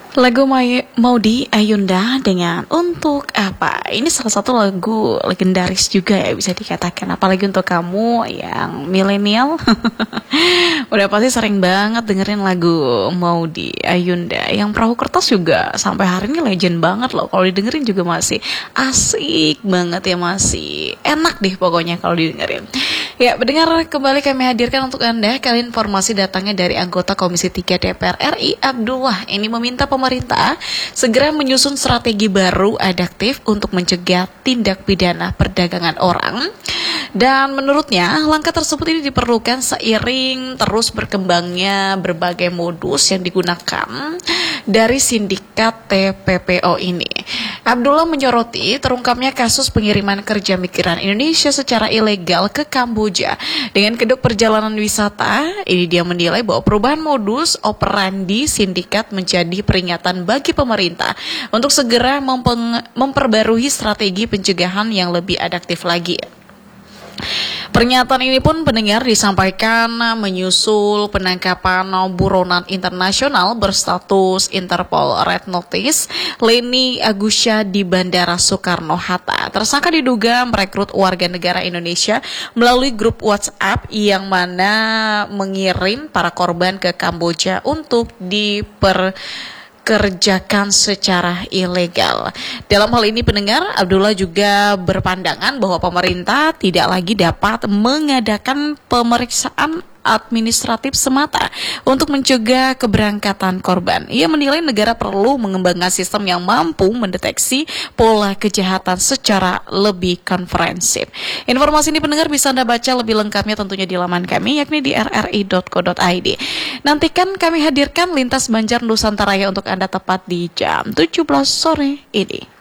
Lagu Maudy Ayunda dengan Untuk Apa. Ini salah satu lagu legendaris juga ya, bisa dikatakan. Apalagi untuk kamu yang milenial udah pasti sering banget dengerin lagu Maudy Ayunda. Yang Perahu Kertas juga sampai hari ini legend banget loh. Kalau didengerin juga masih asik banget ya, masih enak deh pokoknya kalau didengerin. Ya, pendengar, kembali kami hadirkan untuk Anda kali informasi datangnya dari anggota Komisi 3 DPR RI Abdullah. Ini meminta pemerintah segera menyusun strategi baru adaptif untuk mencegah tindak pidana perdagangan orang. Dan menurutnya langkah tersebut ini diperlukan seiring terus berkembangnya berbagai modus yang digunakan dari sindikat TPPO ini. Abdullah menyoroti terungkapnya kasus pengiriman kerja migran Indonesia secara ilegal ke Kamboja dengan kedok perjalanan wisata. Ini dia menilai bahwa perubahan modus operandi sindikat menjadi peringatan bagi pemerintah untuk segera memperbarui strategi pencegahan yang lebih adaptif lagi. Pernyataan ini pun pendengar disampaikan menyusul penangkapan buronan internasional berstatus Interpol Red Notice Leni Agusya di Bandara Soekarno-Hatta. Tersangka diduga merekrut warga negara Indonesia melalui grup WhatsApp yang mana mengirim para korban ke Kamboja untuk kerjakan secara ilegal. Dalam hal ini pendengar, Abdullah juga berpandangan bahwa pemerintah tidak lagi dapat mengadakan pemeriksaan administratif semata untuk mencegah keberangkatan korban. Ia menilai negara perlu mengembangkan sistem yang mampu mendeteksi pola kejahatan secara lebih komprehensif. Informasi ini pendengar bisa Anda baca lebih lengkapnya tentunya di laman kami, yakni di rri.co.id. Nantikan kami hadirkan Lintas Banjar Nusantara untuk Anda tepat di jam 17 sore ini.